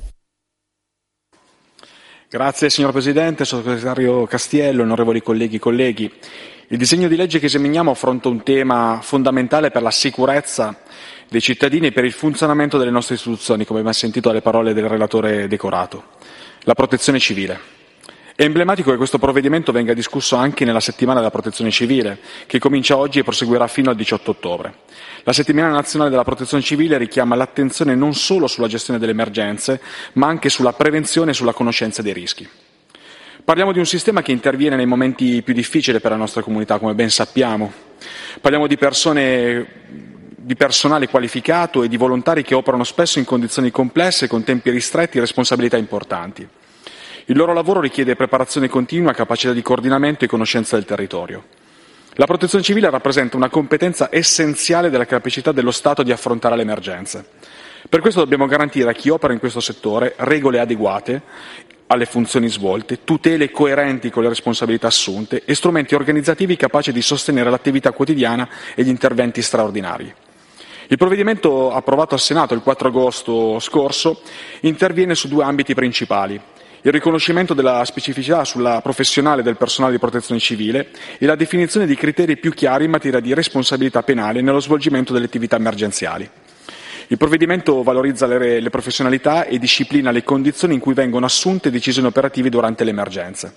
Grazie signor Presidente, sottosegretario Castiello, onorevoli colleghi e colleghi. Il disegno di legge che esaminiamo affronta un tema fondamentale per la sicurezza dei cittadini e per il funzionamento delle nostre istituzioni, come abbiamo sentito dalle parole del relatore Decorato, la protezione civile. È emblematico che questo provvedimento venga discusso anche nella settimana della protezione civile, che comincia oggi e proseguirà fino al diciotto ottobre. La settimana nazionale della protezione civile richiama l'attenzione non solo sulla gestione delle emergenze, ma anche sulla prevenzione e sulla conoscenza dei rischi. Parliamo di un sistema che interviene nei momenti più difficili per la nostra comunità, come ben sappiamo. Parliamo di persone, di personale qualificato e di volontari che operano spesso in condizioni complesse, con tempi ristretti e responsabilità importanti. Il loro lavoro richiede preparazione continua, capacità di coordinamento e conoscenza del territorio. La protezione civile rappresenta una competenza essenziale della capacità dello Stato di affrontare le emergenze. Per questo dobbiamo garantire a chi opera in questo settore regole adeguate alle funzioni svolte, tutele coerenti con le responsabilità assunte e strumenti organizzativi capaci di sostenere l'attività quotidiana e gli interventi straordinari. Il provvedimento approvato al Senato il quattro agosto scorso interviene su due ambiti principali: il riconoscimento della specificità sulla professionale del personale di protezione civile e la definizione di criteri più chiari in materia di responsabilità penale nello svolgimento delle attività emergenziali. Il provvedimento valorizza le, le professionalità e disciplina le condizioni in cui vengono assunte decisioni operative durante le emergenze.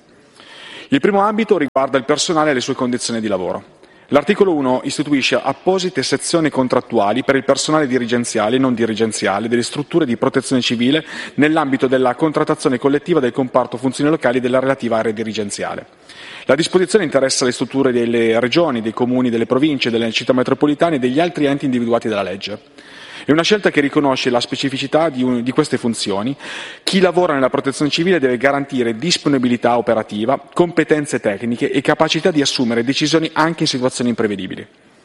Il primo ambito riguarda il personale e le sue condizioni di lavoro. L'articolo uno istituisce apposite sezioni contrattuali per il personale dirigenziale e non dirigenziale delle strutture di protezione civile nell'ambito della contrattazione collettiva del comparto funzioni locali e della relativa area dirigenziale. La disposizione interessa le strutture delle regioni, dei comuni, delle province, delle città metropolitane e degli altri enti individuati dalla legge. È una scelta che riconosce la specificità di, un, di queste funzioni. Chi lavora nella protezione civile deve garantire disponibilità operativa, competenze tecniche e capacità di assumere decisioni anche in situazioni imprevedibili.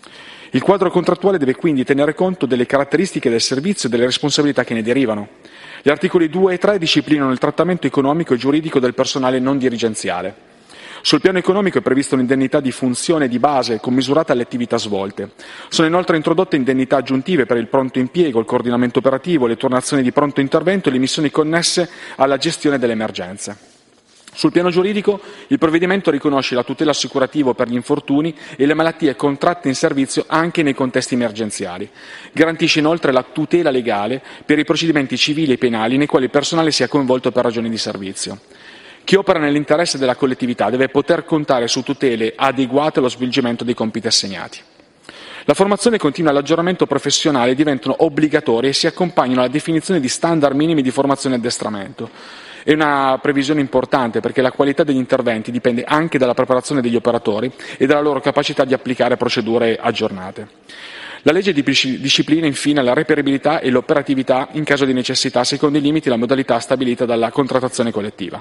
Il quadro contrattuale deve quindi tenere conto delle caratteristiche del servizio e delle responsabilità che ne derivano. Gli articoli due e tre disciplinano il trattamento economico e giuridico del personale non dirigenziale. Sul piano economico è prevista un'indennità di funzione di base commisurata alle attività svolte. Sono inoltre introdotte indennità aggiuntive per il pronto impiego, il coordinamento operativo, le turnazioni di pronto intervento e le missioni connesse alla gestione delle emergenze. Sul piano giuridico, il provvedimento riconosce la tutela assicurativa per gli infortuni e le malattie contratte in servizio anche nei contesti emergenziali. Garantisce inoltre la tutela legale per i procedimenti civili e penali nei quali il personale sia coinvolto per ragioni di servizio. Chi opera nell'interesse della collettività deve poter contare su tutele adeguate allo svolgimento dei compiti assegnati. La formazione continua e l'aggiornamento professionale diventano obbligatori e si accompagnano alla definizione di standard minimi di formazione e addestramento. È una previsione importante perché la qualità degli interventi dipende anche dalla preparazione degli operatori e dalla loro capacità di applicare procedure aggiornate. La legge disciplina infine la reperibilità e l'operatività in caso di necessità secondo i limiti e la modalità stabilita dalla contrattazione collettiva.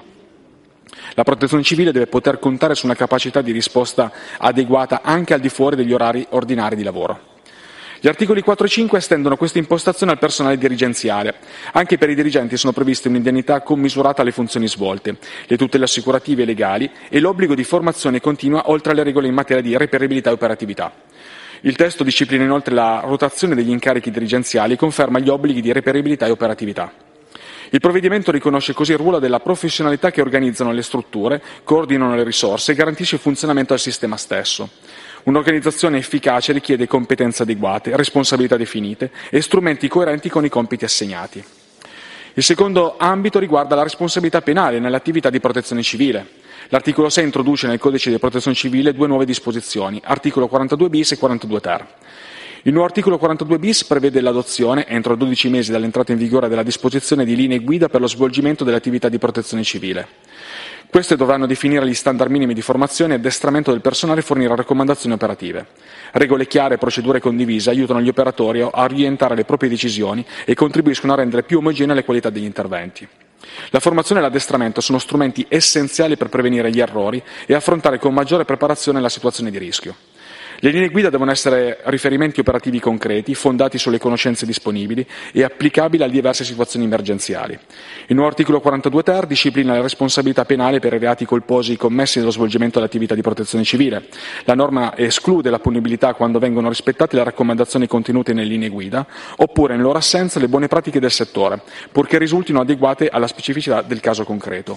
La protezione civile deve poter contare su una capacità di risposta adeguata anche al di fuori degli orari ordinari di lavoro. Gli articoli quattro e cinque estendono questa impostazione al personale dirigenziale. Anche per i dirigenti sono previste un'indennità commisurata alle funzioni svolte, le tutele assicurative e legali e l'obbligo di formazione continua oltre alle regole in materia di reperibilità e operatività. Il testo disciplina inoltre la rotazione degli incarichi dirigenziali e conferma gli obblighi di reperibilità e operatività. Il provvedimento riconosce così il ruolo della professionalità che organizzano le strutture, coordinano le risorse e garantisce il funzionamento del sistema stesso. Un'organizzazione efficace richiede competenze adeguate, responsabilità definite e strumenti coerenti con i compiti assegnati. Il secondo ambito riguarda la responsabilità penale nell'attività di protezione civile. L'articolo sei introduce nel Codice di Protezione Civile due nuove disposizioni, articolo quarantadue bis e quarantadue ter. Il nuovo articolo quarantadue bis prevede l'adozione, entro dodici mesi dall'entrata in vigore della disposizione, di linee guida per lo svolgimento delle attività di protezione civile. Queste dovranno definire gli standard minimi di formazione e addestramento del personale e fornire raccomandazioni operative. Regole chiare e procedure condivise aiutano gli operatori a orientare le proprie decisioni e contribuiscono a rendere più omogenea le qualità degli interventi. La formazione e l'addestramento sono strumenti essenziali per prevenire gli errori e affrontare con maggiore preparazione la situazione di rischio. Le linee guida devono essere riferimenti operativi concreti, fondati sulle conoscenze disponibili e applicabili a diverse situazioni emergenziali. Il nuovo articolo quarantadue ter disciplina la responsabilità penale per i reati colposi commessi nello svolgimento dell'attività di protezione civile. La norma esclude la punibilità quando vengono rispettate le raccomandazioni contenute nelle linee guida, oppure, in loro assenza, le buone pratiche del settore, purché risultino adeguate alla specificità del caso concreto.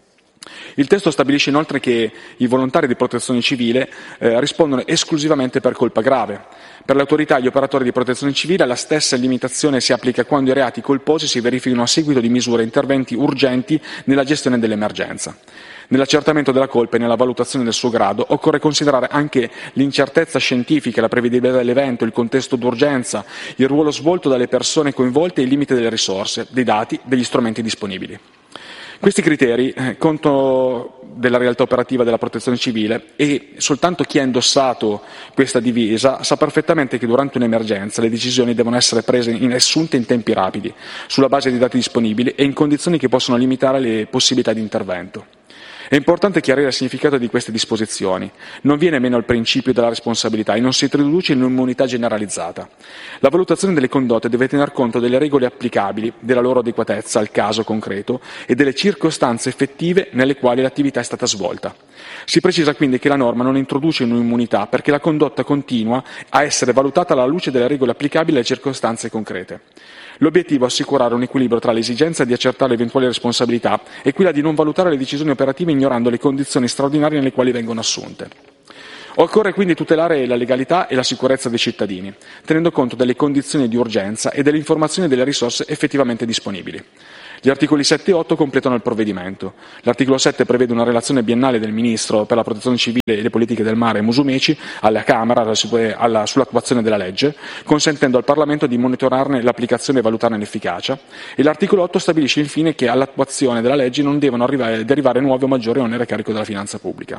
Il testo stabilisce inoltre che i volontari di protezione civile eh, rispondono esclusivamente per colpa grave. Per le autorità e gli operatori di protezione civile la stessa limitazione si applica quando i reati colposi si verificano a seguito di misure e interventi urgenti nella gestione dell'emergenza. Nell'accertamento della colpa e nella valutazione del suo grado occorre considerare anche l'incertezza scientifica, la prevedibilità dell'evento, il contesto d'urgenza, il ruolo svolto dalle persone coinvolte e il limite delle risorse, dei dati, degli strumenti disponibili. Questi criteri eh, conto della realtà operativa della protezione civile e soltanto chi ha indossato questa divisa sa perfettamente che durante un'emergenza le decisioni devono essere prese in assunte in tempi rapidi, sulla base dei dati disponibili e in condizioni che possono limitare le possibilità di intervento. È importante chiarire il significato di queste disposizioni. Non viene meno il principio della responsabilità e non si introduce un'immunità generalizzata. La valutazione delle condotte deve tener conto delle regole applicabili, della loro adeguatezza al caso concreto e delle circostanze effettive nelle quali l'attività è stata svolta. Si precisa quindi che la norma non introduce un'immunità perché la condotta continua a essere valutata alla luce delle regole applicabili alle circostanze concrete. L'obiettivo è assicurare un equilibrio tra l'esigenza di accertare eventuali responsabilità e quella di non valutare le decisioni operative ignorando le condizioni straordinarie nelle quali vengono assunte. Occorre quindi tutelare la legalità e la sicurezza dei cittadini, tenendo conto delle condizioni di urgenza e delle informazioni e delle risorse effettivamente disponibili. Gli articoli sette e otto completano il provvedimento. L'articolo sette prevede una relazione biennale del Ministro per la Protezione Civile e le Politiche del Mare Musumeci alla Camera alla, sull'attuazione della legge, consentendo al Parlamento di monitorarne l'applicazione e valutarne l'efficacia. E l'articolo otto stabilisce infine che all'attuazione della legge non devono arrivare, derivare nuovi o maggiori oneri a carico della finanza pubblica.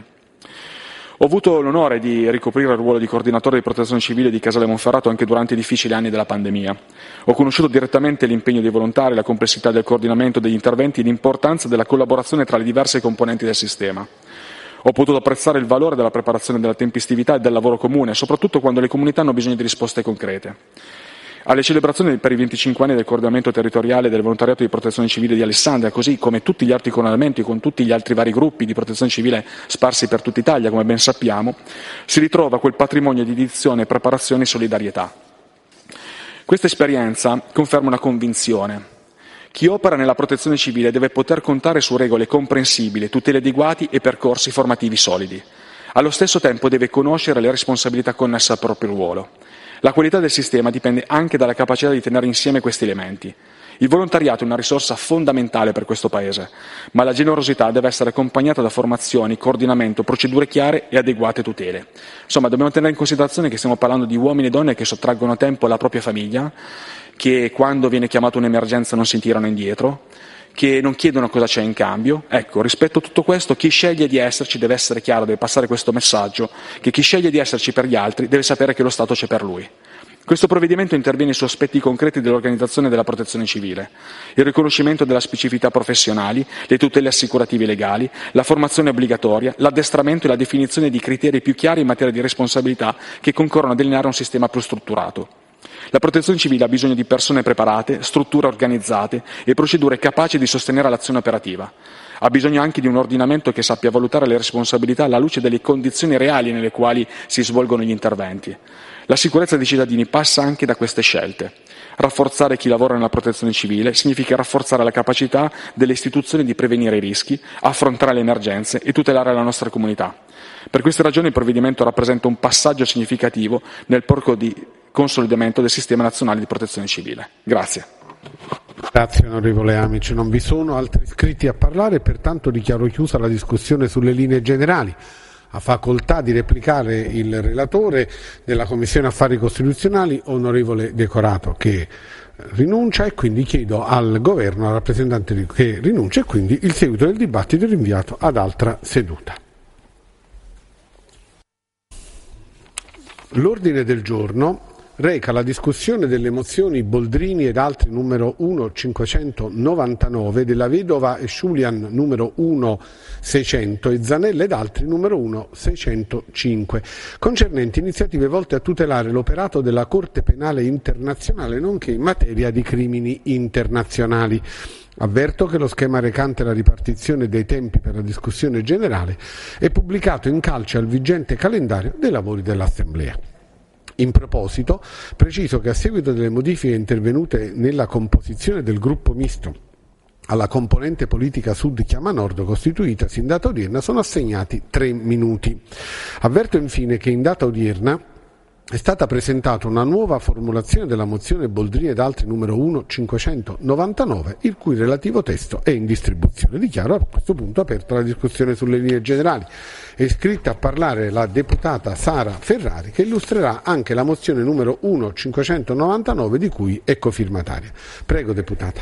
Ho avuto l'onore di ricoprire il ruolo di coordinatore di protezione civile di Casale Monferrato anche durante i difficili anni della pandemia. Ho conosciuto direttamente l'impegno dei volontari, la complessità del coordinamento degli interventi e l'importanza della collaborazione tra le diverse componenti del sistema. Ho potuto apprezzare il valore della preparazione, della tempestività e del lavoro comune, soprattutto quando le comunità hanno bisogno di risposte concrete. Alle celebrazioni per i venticinque anni del coordinamento territoriale del volontariato di protezione civile di Alessandria, così come tutti gli altri coordinamenti con tutti gli altri vari gruppi di protezione civile sparsi per tutta Italia, come ben sappiamo, si ritrova quel patrimonio di edizione, preparazione e solidarietà. Questa esperienza conferma una convinzione. Chi opera nella protezione civile deve poter contare su regole comprensibili, tutele adeguati e percorsi formativi solidi. Allo stesso tempo deve conoscere le responsabilità connesse al proprio ruolo. La qualità del sistema dipende anche dalla capacità di tenere insieme questi elementi. Il volontariato è una risorsa fondamentale per questo Paese, ma la generosità deve essere accompagnata da formazioni, coordinamento, procedure chiare e adeguate tutele. Insomma, dobbiamo tenere in considerazione che stiamo parlando di uomini e donne che sottraggono tempo alla propria famiglia, che quando viene chiamata un'emergenza non si tirano indietro, che non chiedono cosa c'è in cambio. Ecco, rispetto a tutto questo, chi sceglie di esserci deve essere chiaro, deve passare questo messaggio, che chi sceglie di esserci per gli altri deve sapere che lo Stato c'è per lui. Questo provvedimento interviene su aspetti concreti dell'organizzazione della protezione civile, il riconoscimento della specificità professionali, le tutele assicurative legali, la formazione obbligatoria, l'addestramento e la definizione di criteri più chiari in materia di responsabilità che concorrono a delineare un sistema più strutturato. La protezione civile ha bisogno di persone preparate, strutture organizzate e procedure capaci di sostenere l'azione operativa. Ha bisogno anche di un ordinamento che sappia valutare le responsabilità alla luce delle condizioni reali nelle quali si svolgono gli interventi. La sicurezza dei cittadini passa anche da queste scelte. Rafforzare chi lavora nella protezione civile significa rafforzare la capacità delle istituzioni di prevenire i rischi, affrontare le emergenze e tutelare la nostra comunità. Per queste ragioni il provvedimento rappresenta un passaggio significativo nel percorso di consolidamento del sistema nazionale di protezione civile. Grazie. Grazie onorevole Amici. Non vi sono altri iscritti a parlare, pertanto dichiaro chiusa la discussione sulle linee generali. Ha facoltà di replicare il relatore della Commissione Affari Costituzionali, onorevole Decorato, che rinuncia, e quindi chiedo al Governo, al rappresentante che rinuncia, e quindi il seguito del dibattito è rinviato ad altra seduta. L'ordine del giorno reca la discussione delle mozioni Boldrini ed altri numero uno cinquecentonovantanove, della vedova Sciulian numero uno seicento e Zanella ed altri numero uno seicentocinque, concernenti iniziative volte a tutelare l'operato della Corte Penale Internazionale nonché in materia di crimini internazionali. Avverto che lo schema recante la ripartizione dei tempi per la discussione generale è pubblicato in calce al vigente calendario dei lavori dell'Assemblea. In proposito, preciso che a seguito delle modifiche intervenute nella composizione del gruppo misto alla componente politica Sud Chiama Nord costituitasi in data odierna sono assegnati tre minuti. Avverto infine che in data odierna è stata presentata una nuova formulazione della mozione Boldrini ed altri numero uno cinquecentonovantanove, il cui relativo testo è in distribuzione. Dichiaro a questo punto aperta la discussione sulle linee generali. È iscritta a parlare la deputata Sara Ferrari, che illustrerà anche la mozione numero uno cinquecentonovantanove di cui è cofirmataria. Prego, deputata.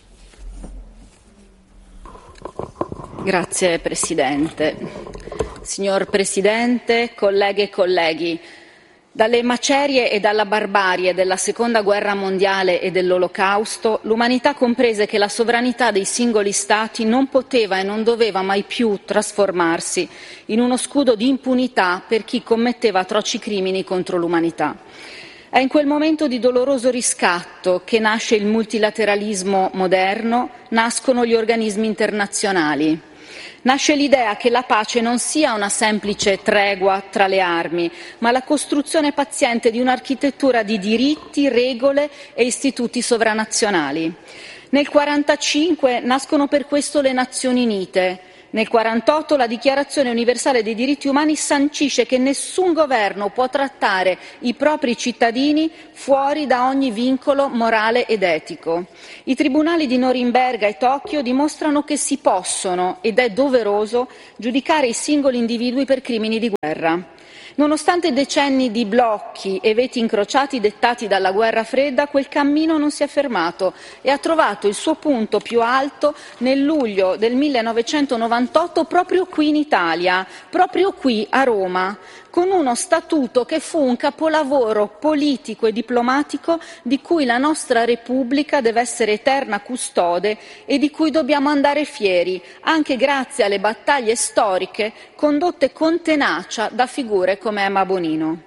Grazie Presidente. Signor Presidente, colleghe e colleghi, Dalle macerie e dalla barbarie della Seconda Guerra Mondiale e dell'Olocausto, l'umanità comprese che la sovranità dei singoli Stati non poteva e non doveva mai più trasformarsi in uno scudo di impunità per chi commetteva atroci crimini contro l'umanità. È in quel momento di doloroso riscatto che nasce il multilateralismo moderno, nascono gli organismi internazionali. Nasce l'idea che la pace non sia una semplice tregua tra le armi, ma la costruzione paziente di un'architettura di diritti, regole e istituti sovranazionali. Nel millenovecentoquarantacinque nascono per questo le Nazioni Unite. Nel millenovecentoquarantotto la Dichiarazione universale dei diritti umani sancisce che nessun governo può trattare i propri cittadini fuori da ogni vincolo morale ed etico. I tribunali di Norimberga e Tokyo dimostrano che si possono, ed è doveroso, giudicare i singoli individui per crimini di guerra. Nonostante decenni di blocchi e veti incrociati dettati dalla guerra fredda, quel cammino non si è fermato e ha trovato il suo punto più alto nel luglio del millenovecentonovantotto proprio qui in Italia, proprio qui a Roma, con uno statuto che fu un capolavoro politico e diplomatico di cui la nostra Repubblica deve essere eterna custode e di cui dobbiamo andare fieri, anche grazie alle battaglie storiche condotte con tenacia da figure come Emma Bonino.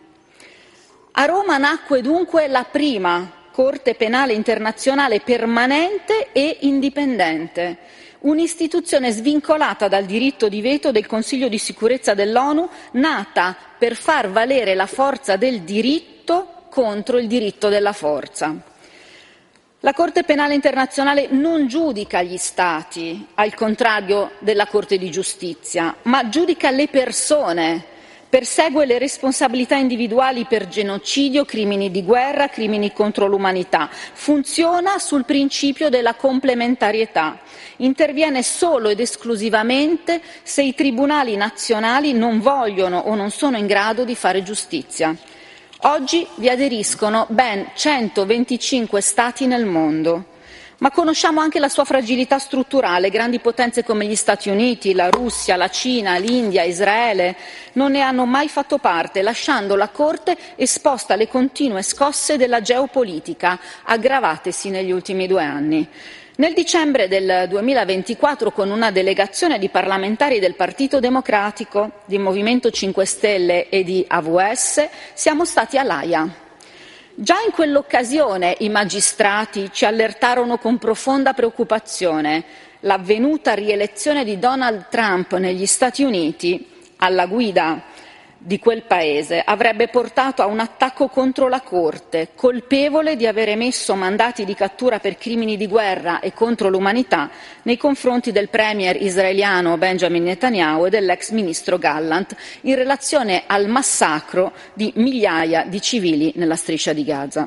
A Roma nacque dunque la prima Corte Penale Internazionale permanente e indipendente, un'istituzione svincolata dal diritto di veto del Consiglio di sicurezza dell'ONU, nata per far valere la forza del diritto contro il diritto della forza. La Corte Penale Internazionale non giudica gli Stati, al contrario della Corte di Giustizia, ma giudica le persone, persegue le responsabilità individuali per genocidio, crimini di guerra, crimini contro l'umanità, funziona sul principio della complementarietà, interviene solo ed esclusivamente se i tribunali nazionali non vogliono o non sono in grado di fare giustizia. Oggi vi aderiscono ben centoventicinque Stati nel mondo. Ma conosciamo anche la sua fragilità strutturale. Grandi potenze come gli Stati Uniti, la Russia, la Cina, l'India, Israele non ne hanno mai fatto parte, lasciando la Corte esposta alle continue scosse della geopolitica, aggravatesi negli ultimi due anni. Nel dicembre del duemilaventiquattro, con una delegazione di parlamentari del Partito Democratico, di Movimento cinque Stelle e di A V S, siamo stati all'Aia. Già in quell'occasione i magistrati ci allertarono con profonda preoccupazione. L'avvenuta rielezione di Donald Trump negli Stati Uniti, alla guida di quel paese, avrebbe portato a un attacco contro la Corte, colpevole di aver emesso mandati di cattura per crimini di guerra e contro l'umanità nei confronti del premier israeliano Benjamin Netanyahu e dell'ex ministro Gallant in relazione al massacro di migliaia di civili nella striscia di Gaza.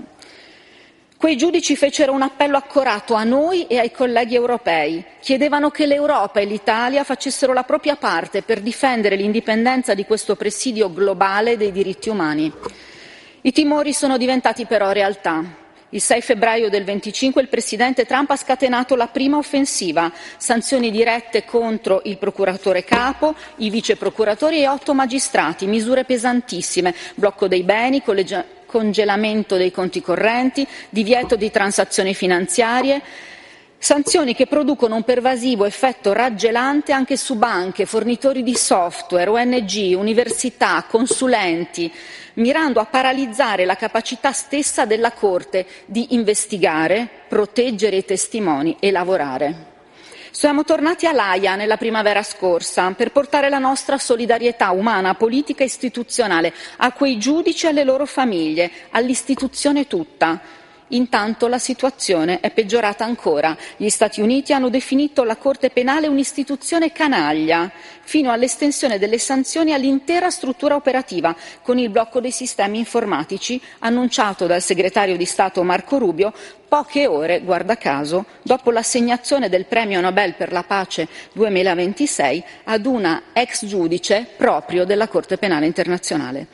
Quei giudici fecero un appello accorato a noi e ai colleghi europei. Chiedevano che l'Europa e l'Italia facessero la propria parte per difendere l'indipendenza di questo presidio globale dei diritti umani. I timori sono diventati però realtà. Il sei febbraio del venticinque il presidente Trump ha scatenato la prima offensiva, sanzioni dirette contro il procuratore capo, i viceprocuratori e otto magistrati, misure pesantissime, blocco dei beni, collegia- congelamento dei conti correnti, divieto di transazioni finanziarie, sanzioni che producono un pervasivo effetto raggelante anche su banche, fornitori di software, O N G, università, consulenti, mirando a paralizzare la capacità stessa della Corte di investigare, proteggere i testimoni e lavorare. Siamo tornati all'Aia nella primavera scorsa per portare la nostra solidarietà umana, politica e istituzionale a quei giudici e alle loro famiglie, all'istituzione tutta. Intanto la situazione è peggiorata ancora. Gli Stati Uniti hanno definito la Corte Penale un'istituzione canaglia, fino all'estensione delle sanzioni all'intera struttura operativa, con il blocco dei sistemi informatici annunciato dal segretario di Stato Marco Rubio poche ore, guarda caso, dopo l'assegnazione del Premio Nobel per la Pace duemilaventisei ad una ex giudice proprio della Corte Penale Internazionale.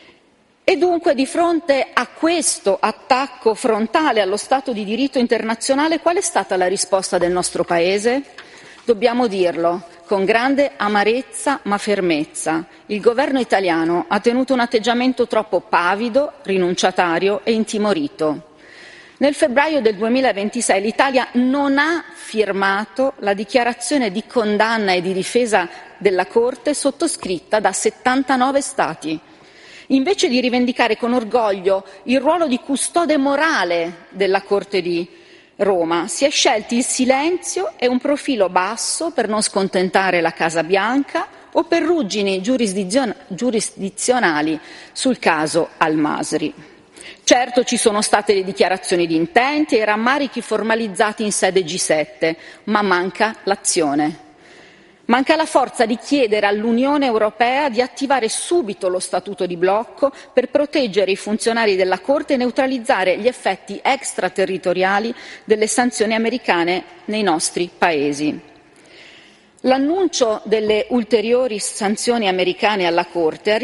E dunque, di fronte a questo attacco frontale allo Stato di diritto internazionale, qual è stata la risposta del nostro Paese? Dobbiamo dirlo, con grande amarezza ma fermezza, il governo italiano ha tenuto un atteggiamento troppo pavido, rinunciatario e intimorito. Nel febbraio del duemilaventisei l'Italia non ha firmato la dichiarazione di condanna e di difesa della Corte sottoscritta da settantanove Stati. Invece di rivendicare con orgoglio il ruolo di custode morale della Corte di Roma, si è scelti il silenzio e un profilo basso per non scontentare la Casa Bianca o per ruggini giurisdizion- giurisdizionali sul caso Al-Masri. Certo, ci sono state le dichiarazioni di intenti e i rammarichi formalizzati in sede G sette, ma manca l'azione. Manca la forza di chiedere all'Unione Europea di attivare subito lo statuto di blocco per proteggere i funzionari della Corte e neutralizzare gli effetti extraterritoriali delle sanzioni americane nei nostri paesi. L'annuncio delle ulteriori sanzioni americane alla Corte